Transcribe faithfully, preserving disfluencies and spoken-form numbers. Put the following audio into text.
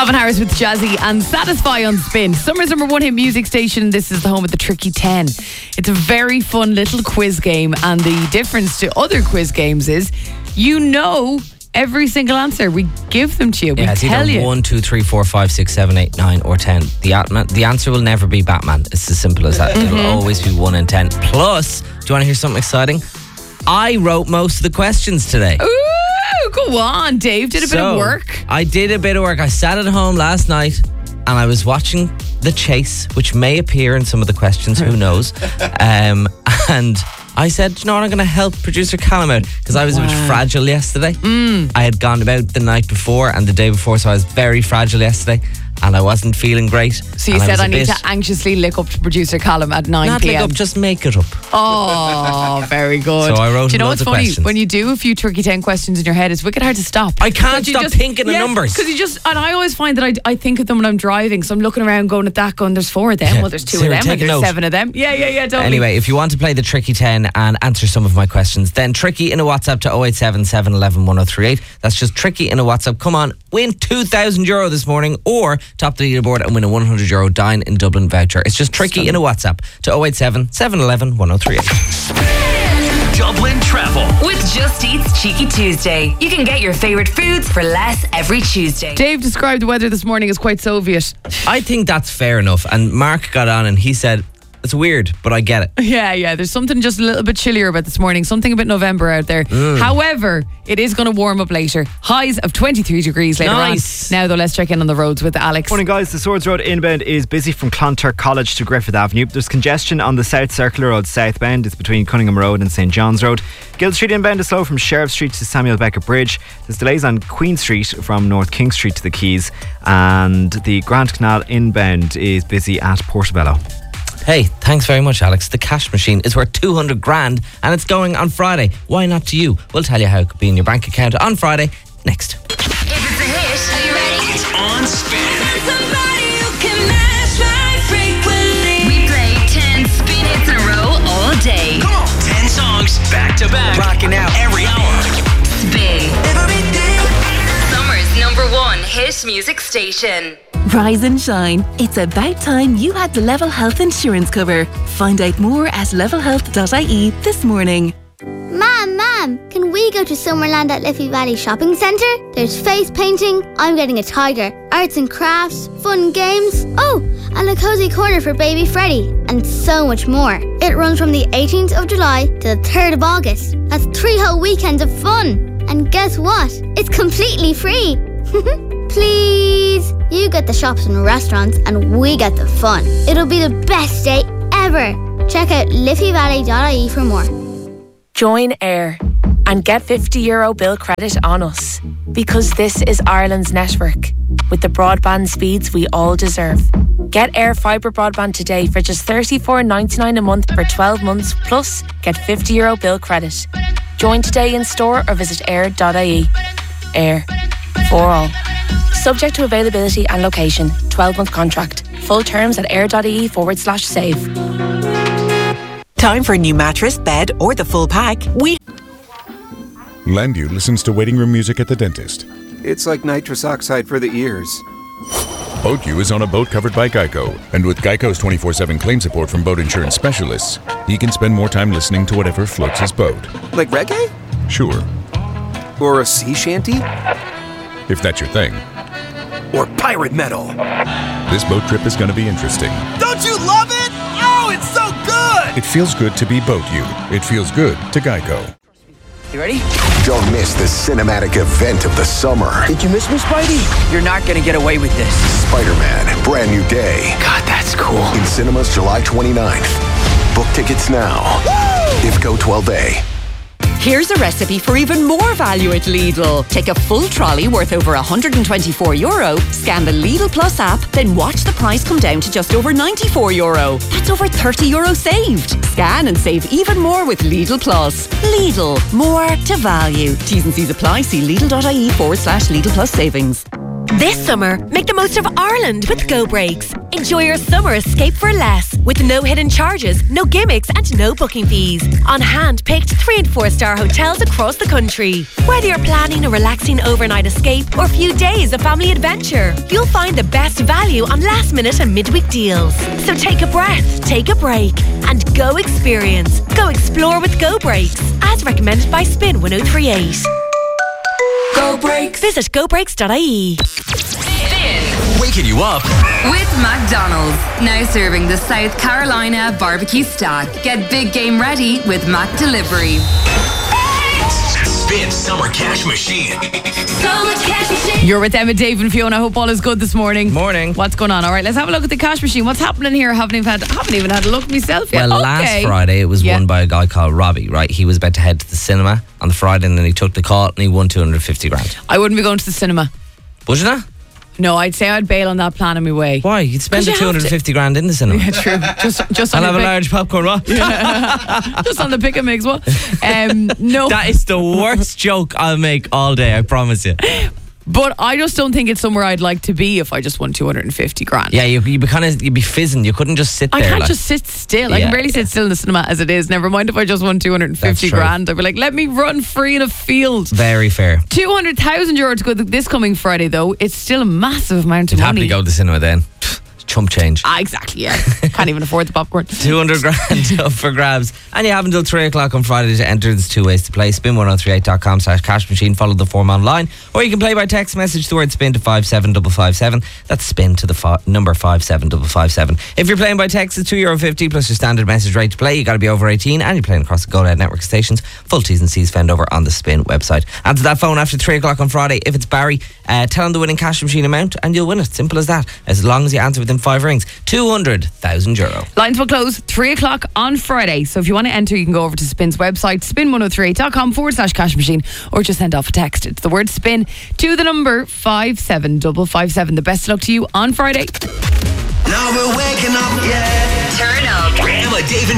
Calvin Harris with Jazzy and Satisfy on Spin. Summer's number one hit music station. This is the home of the Tricky ten. It's a very fun little quiz game, and the difference to other quiz games is you know every single answer. We give them to you. We yeah, it's tell either you. one, two, three, four, five, six, seven, eight, nine, or ten. The, atma- the answer will never be Batman. It's as simple as that. Mm-hmm. It'll always be one in ten. Plus, do you want to hear something exciting? I wrote most of the questions today. Ooh, go on, Dave. Did a bit So, of work. I did a bit of work. I sat at home last night and I was watching The Chase, which may appear in some of the questions, who knows. um, and I said, you know what, I'm going to help producer Callum out because I was wow. a bit fragile yesterday. Mm. I had gone about the night before and the day before, so I was very fragile yesterday and I wasn't feeling great. So you and said I, I need bit, to anxiously lick up to producer Callum at nine not p.m. lick up, just make it up. Oh, very good. So I wrote do you know loads what's of funny? questions. When you do a few Tricky ten questions in your head, it's wicked hard to stop. I can't you stop just, thinking yeah, of numbers. Because you just, and I always find that I, I think of them when I'm driving. So I'm looking around going at that, going, there's four of them. Yeah. Well, there's two Sarah, of them. And there's note. seven of them. Yeah, yeah, yeah. Totally. Anyway, if you want to play the Tricky ten and answer some of my questions, then Tricky in a WhatsApp to oh eight seven, seven one one, one oh three eight. That's just Tricky in a WhatsApp. Come on, win two thousand euro this morning or top the leaderboard and win a one hundred euro Dine in Dublin voucher. It's just Tricky in a WhatsApp to oh eight seven, seven one one, one oh three eight. Dublin Travel with Just Eat's Cheeky Tuesday. You can get your favourite foods for less every Tuesday. Dave described the weather this morning as quite Soviet. I think that's fair enough. And Mark got on and he said, it's weird, but I get it. Yeah, yeah. There's something just a little bit chillier about this morning. Something a bit November out there. Mm. However, it is going to warm up later. Highs of twenty-three degrees later nice. on. Now, though, let's check in on the roads with Alex. Morning, guys. The Swords Road inbound is busy from Clonturk College to Griffith Avenue. There's congestion on the South Circular Road southbound. It's between Cunningham Road and St John's Road. Guild Street inbound is slow from Sheriff Street to Samuel Beckett Bridge. There's delays on Queen Street from North King Street to the Quays. And the Grand Canal inbound is busy at Portobello. Hey, thanks very much, Alex. The cash machine is worth two hundred grand and it's going on Friday. Why not to you? We'll tell you how it could be in your bank account on Friday. Next. If it's a hit, are you ready? It's on Spin. Somebody who can match my frequency. We play ten spin hits in a row all day. Come on. ten songs back to back. Rocking out every hour. Spin. Summer's number one hit music station. Rise and shine. It's about time you had the Level Health insurance cover. Find out more at level health dot I E this morning. Mom, Mom, can we go to Summerland at Liffey Valley Shopping Centre? There's face painting, I'm getting a tiger, arts and crafts, fun games, oh, and a cozy corner for baby Freddie, and so much more. It runs from the eighteenth of July to the third of August. That's three whole weekends of fun. And guess what? It's completely free. Please. You get the shops and restaurants and we get the fun. It'll be the best day ever. Check out liffey valley dot I E for more. Join Air and get fifty euro bill credit on us. Because this is Ireland's network with the broadband speeds we all deserve. Get Air Fibre broadband today for just thirty-four ninety-nine a month for twelve months, plus get fifty euro bill credit. Join today in store or visit air dot I E. Air. For all. Subject to availability and location. twelve month contract. Full terms at air.ie forward slash save. Time for a new mattress, bed, or the full pack. We Landu listens to waiting room music at the dentist. It's like nitrous oxide for the ears. BoatU is on a boat covered by Geico. And with Geico's twenty-four seven claim support from boat insurance specialists, he can spend more time listening to whatever floats his boat. Like reggae? Sure. Or a sea shanty? If that's your thing. Or pirate metal. This boat trip is going to be interesting. Don't you love it? Oh, it's so good! It feels good to be BoatU. It feels good to Geico. You ready? Don't miss the cinematic event of the summer. Did you miss me, Spidey? You're not gonna get away with this. Spider-Man, Brand New Day. God, that's cool. In cinemas July twenty-ninth. Book tickets now. Woo! I F C O twelve A. Here's a recipe for even more value at Lidl. Take a full trolley worth over one hundred twenty-four euro, scan the Lidl Plus app, then watch the price come down to just over ninety-four euro. That's over thirty euro saved. Scan and save even more with Lidl Plus. Lidl, more to value. T's and C's apply. See lidl.ie forward slash Lidl Plus savings. This summer, make the most of Ireland with Go Breaks. Enjoy your summer escape for less with no hidden charges, no gimmicks and no booking fees on hand-picked three and four star hotels across the country. Whether you're planning a relaxing overnight escape or a few days of family adventure, you'll find the best value on last minute and midweek deals. So take a breath, take a break and go experience. Go explore with Go Breaks as recommended by Spin one oh three eight. Go Breaks. Visit go breaks dot I E. Waking you up with McDonald's. Now serving the South Carolina barbecue stack. Get big game ready with Mac Delivery. Spin Summer Cash Machine. Summer Cash Machine. You're with Emma, Dave and Fiona. I hope all is good this morning. Morning. What's going on? All right, let's have a look at the cash machine. What's happening here? I haven't even had, haven't even had a look myself yet. Well, okay. last Friday it was Yeah. won by a guy called Robbie, right? He was about to head to the cinema on the Friday and then he took the call and he won two hundred fifty grand. I wouldn't be going to the cinema. Would you not? No, I'd say I'd bail on that plan on my way. Why? You'd spend 'Cause the you two have hundred fifty grand in the cinema. Yeah, true. Just, just I'll on have the a pick- large popcorn, what? just on the pick and mix. What? Um, no, That is the worst joke I'll make all day, I promise you. but I just don't think it's somewhere I'd like to be if I just won two hundred fifty grand. Yeah, you, you'd be kind of, you'd be fizzing. You couldn't just sit I there. can't like. just sit still. I Yeah, can barely sit still in the cinema as it is. Never mind if I just won two hundred fifty That's true. grand. I'd be like, let me run free in a field. Very fair. two hundred thousand euro to go this coming Friday, though. It's still a massive amount of You'd happily money. go to the cinema then. Chump change. Ah, exactly, yeah. Can't even afford the popcorn. two hundred grand up for grabs. And you have until three o'clock on Friday to enter. There's two ways to play. spin one oh three eight dot com slash cash machine. Follow the form online. Or you can play by text message the word spin to five seven five five seven. That's spin to the fi- number five seven five five seven. If you're playing by text, it's two euro fifty plus your standard message rate to play. You got to be over eighteen and you're playing across the Go Loud network stations. Full T's and C's found over on the Spin website. Answer that phone after three o'clock on Friday. If it's Barry, uh, tell him the winning cash machine amount and you'll win it. Simple as that. As long as you answer within five rings. two hundred thousand euro. Lines will close three o'clock on Friday. So if you want to enter, you can go over to Spin's website, spin one oh three eight dot com forward slash cash machine, or just send off a text. It's the word spin to the number five seven five five seven. The best of luck to you on Friday. Now we're waking up, yeah.